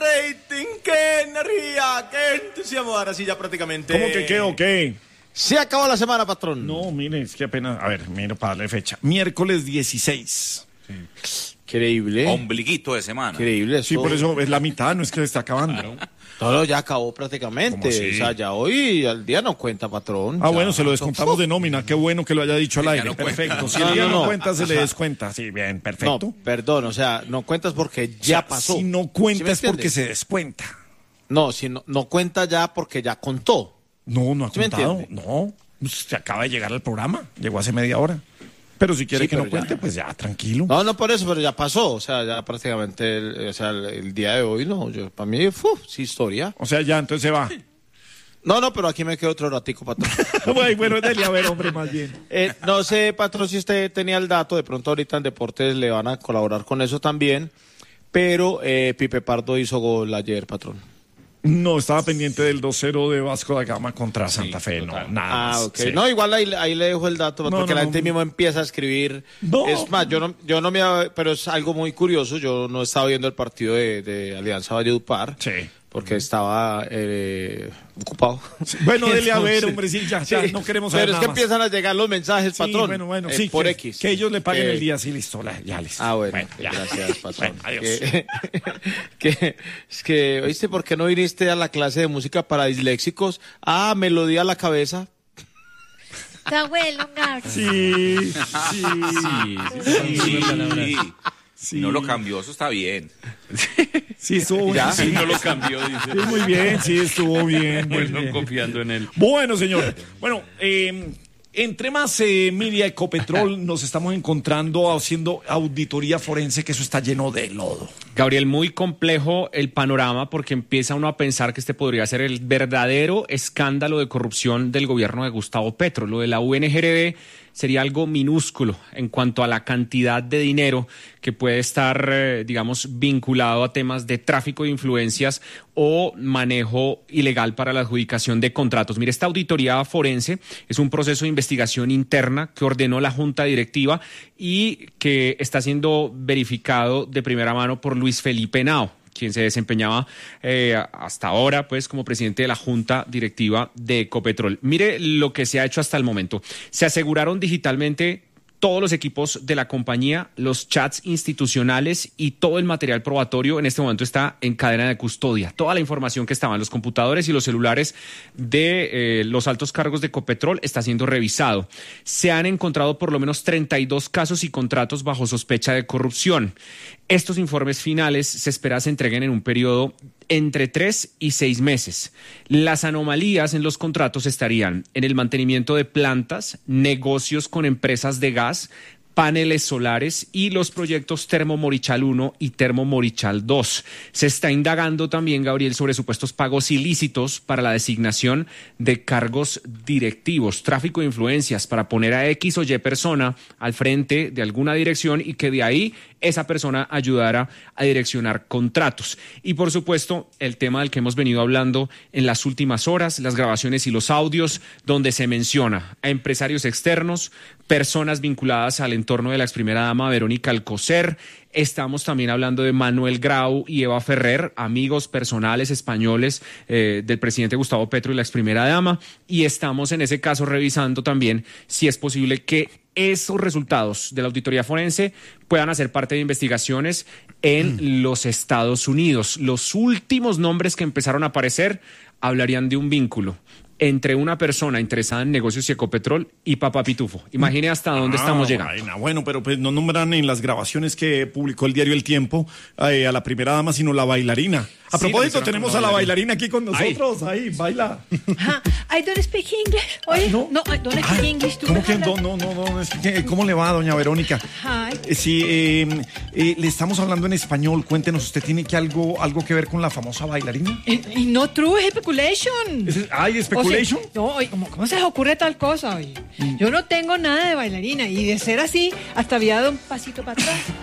rating, qué energía, qué entusiasmo. Ahora sí, ya prácticamente. ¿Cómo que qué o qué? Se acabó la semana, patrón. No, mire, es que apenas. A ver, mire, para darle fecha. Miércoles 16. Increíble. Ombliguito de semana. Increíble eso. Sí, por eso es la mitad, no es que se está acabando. Claro. Todo ya acabó prácticamente. ¿Cómo así? O sea, ya hoy al día no cuenta, patrón. Ah, Ya. bueno, se lo descontamos de nómina. Qué bueno que lo haya dicho al Ya aire. no cuenta. Perfecto. Si No, el día no no. cuenta, se le descuenta. Sí, bien, perfecto. No, perdón, o sea, no cuentas porque O sea, ya pasó. Si no ¿Sí cuenta me es porque entiendes? se descuenta. No, si no cuenta ya porque ya contó. No, no ha ¿Sí me contado. entiende? No, pues, se acaba de llegar al programa. Llegó hace media hora. Pero si quiere Sí, que no pero ya. cuente, pues ya, tranquilo. No por eso, pero ya pasó. O sea, ya prácticamente, el día de hoy, no. Para mí, sí, historia. O sea, ya, entonces se va. No, pero aquí me quedo otro ratico, patrón. Bueno, dele a ver, hombre, más bien. No sé, patrón, si usted tenía el dato. De pronto ahorita en Deportes le van a colaborar con eso también. Pero Pipe Pardo hizo gol ayer, patrón. No, estaba pendiente del 2-0 de Vasco da Gama contra Santa Fe. total. No, nada más. Ok. Sí. No, igual ahí le dejo el dato, No, porque no, la gente no. mismo empieza a escribir. No. Es más, yo no me... Pero es algo muy curioso. Yo no estaba viendo el partido de Alianza Valledupar. Sí. Porque estaba ocupado. Bueno, dele a ver, Entonces, hombre, sí, ya, no queremos saber Pero es nada que más. empiezan a llegar los mensajes, Sí, patrón. bueno, sí, por que, X. que ellos le paguen Que- el día, sí, listo, ya listo. Ah, bueno, ya. gracias, patrón. Bueno, adiós. Es que, ¿oíste por qué no viniste a la clase de música para disléxicos? Ah, melodía a la cabeza. Tu abuelo, Gabriel. Sí. Sí. No lo cambió, eso está bien. Sí, estuvo bien. ¿Ya? Sí, No lo cambió, dice. sí, muy bien, sí, estuvo bien. Muy Bueno, bien. confiando en él. Bueno, señor. Bueno, entre más Emilia Ecopetrol nos estamos encontrando haciendo auditoría forense, que eso está lleno de lodo. Gabriel, muy complejo el panorama porque empieza uno a pensar que este podría ser el verdadero escándalo de corrupción del gobierno de Gustavo Petro. Lo de la UNGRD sería algo minúsculo en cuanto a la cantidad de dinero que puede estar, digamos, vinculado a temas de tráfico de influencias o manejo ilegal para la adjudicación de contratos. Mire, esta auditoría forense es un proceso de investigación interna que ordenó la Junta Directiva y que está siendo verificado de primera mano por Luis Felipe Henao, quien se desempeñaba hasta ahora pues como presidente de la Junta Directiva de Ecopetrol. Mire lo que se ha hecho hasta el momento. Se aseguraron digitalmente todos los equipos de la compañía, los chats institucionales y todo el material probatorio en este momento está en cadena de custodia. Toda la información que estaba en los computadores y los celulares de los altos cargos de Ecopetrol está siendo revisado. Se han encontrado por lo menos 32 casos y contratos bajo sospecha de corrupción. Estos informes finales se espera se entreguen en un periodo entre 3 y 6 meses. Las anomalías en los contratos estarían en el mantenimiento de plantas, negocios con empresas de gas, paneles solares y los proyectos Termo Morichal 1 y Termo Morichal 2. Se está indagando también, Gabriel, sobre supuestos pagos ilícitos para la designación de cargos directivos, tráfico de influencias para poner a X o Y persona al frente de alguna dirección y que de ahí esa persona ayudara a direccionar contratos. Y por supuesto, el tema del que hemos venido hablando en las últimas horas, las grabaciones y los audios, donde se menciona a empresarios externos, personas vinculadas al entorno de la ex primera dama Verónica Alcocer. Estamos también hablando de Manuel Grau y Eva Ferrer, amigos personales españoles del presidente Gustavo Petro y la ex primera dama. Y estamos en ese caso revisando también si es posible que esos resultados de la auditoría forense puedan hacer parte de investigaciones en los Estados Unidos. Los últimos nombres que empezaron a aparecer hablarían de un vínculo entre una persona interesada en negocios y Ecopetrol y Papá Pitufo. Imagine hasta dónde estamos llegando. Vaina. Bueno, pero pues no nombran en las grabaciones que publicó el diario El Tiempo a la primera dama, sino la bailarina. A Sí, propósito, la tenemos a la bailarina aquí con nosotros. Ahí, baila. I don't speak English. Oye, no. no, I don't speak English. ¿Tú ¿Cómo me que hablas? no? ¿Cómo le va, doña Verónica? Hi. Sí, le estamos hablando en español. Cuéntenos, ¿usted tiene que algo que ver con la famosa bailarina? Y no true, es speculation. ¿Hay speculation? O sea, no, oye, ¿cómo se les ocurre tal cosa? Oye? Yo no tengo nada de bailarina y de ser así, hasta había dado un pasito para atrás.